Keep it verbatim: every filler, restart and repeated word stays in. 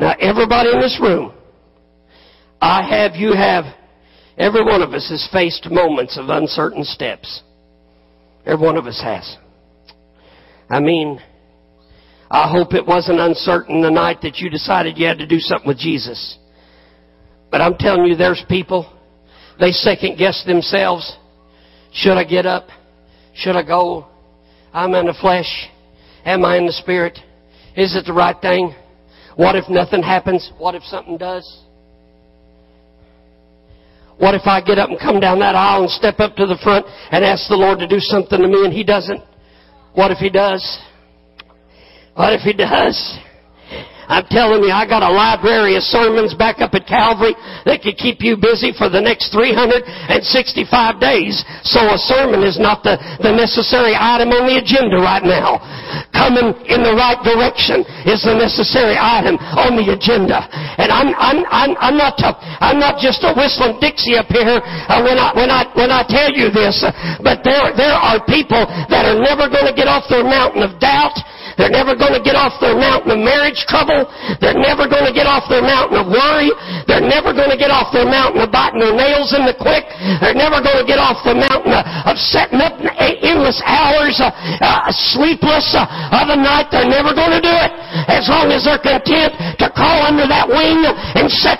Now, everybody in this room, I have, you have, every one of us has faced moments of uncertain steps. Every one of us has. I mean, I hope it wasn't uncertain the night that you decided you had to do something with Jesus. But I'm telling you, there's people, they second guess themselves. Should I get up? Should I go? I'm in the flesh. Am I in the Spirit? Is it the right thing? What if nothing happens? What if something does? What if I get up and come down that aisle and step up to the front and ask the Lord to do something to me and He doesn't? What if He does? What if He does? I'm telling you, I got a library of sermons back up at Calvary that could keep you busy for the next three hundred sixty-five days. So a sermon is not the, the necessary item on the agenda right now. Coming in the right direction is the necessary item on the agenda. And I'm I'm I'm, I'm not a, I'm not just a whistling Dixie up here uh, when I when I when I tell you this. Uh, but there there are people that are never going to get off their mountain of doubt. They're never going to get off their mountain of marriage trouble. They're never going to get off their mountain of worry. They're never going to get off their mountain of biting their nails in the quick. They're never going to get off the mountain of, of setting up endless hours, uh, uh, sleepless uh, of the night. They're never going to do it as long as they're content to crawl under that wing and set